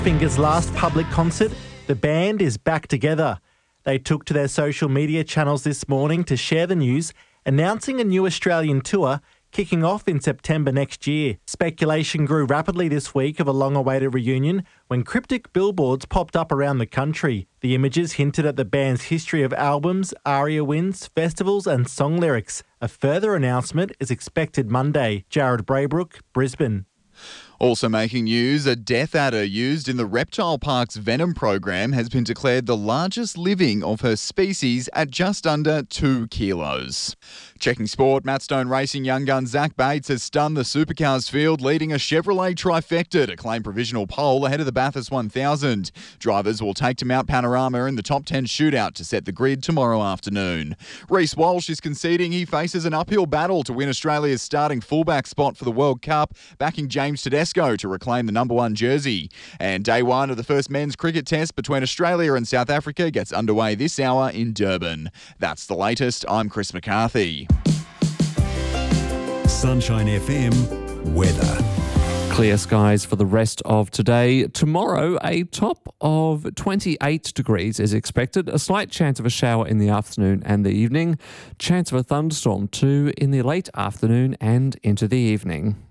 Finger's last public concert, the band is back together. They took to their social media channels this morning to share the news, announcing a new Australian tour kicking off in September next year. Speculation grew rapidly this week of a long-awaited reunion when cryptic billboards popped up around the country. The images hinted at the band's history of albums, ARIA wins, festivals and song lyrics. A further announcement is expected Monday. Jared Braybrook, Brisbane. Also making news, a death adder used in the Reptile Park's venom program has been declared the largest living of her species at just under 2 kilos. Checking sport, Matt Stone Racing young gun Zach Bates has stunned the supercars field, leading a Chevrolet trifecta to claim provisional pole ahead of the Bathurst 1000. Drivers will take to Mount Panorama in the top 10 shootout to set the grid tomorrow afternoon. Reece Walsh is conceding he faces an uphill battle to win Australia's starting fullback spot for the World Cup, backing James Tedesco to reclaim the number 1 jersey. And day one of the first men's cricket test between Australia and South Africa gets underway this hour in Durban. That's the latest. I'm Chris McCarthy. Sunshine FM weather. Clear skies for the rest of today. Tomorrow, a top of 28 degrees is expected. A slight chance of a shower in the afternoon and the evening. Chance of a thunderstorm too in the late afternoon and into the evening.